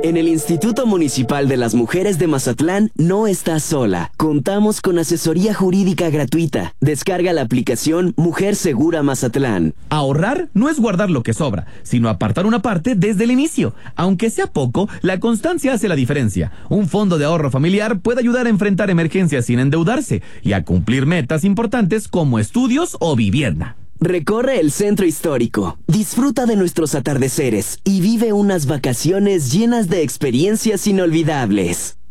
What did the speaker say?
En el Instituto Municipal de las Mujeres de Mazatlán no estás sola. Contamos con asesoría jurídica gratuita. Descarga la aplicación Mujer Segura Mazatlán. Ahorrar no es guardar lo que sobra, sino apartar una parte desde el inicio. Aunque sea poco, la constancia hace la diferencia. Un fondo de ahorro familiar puede ayudar a enfrentar emergencias sin endeudarse y a cumplir metas importantes como estudios o vivienda. Recorre el centro histórico, disfruta de nuestros atardeceres y vive unas vacaciones llenas de experiencias inolvidables.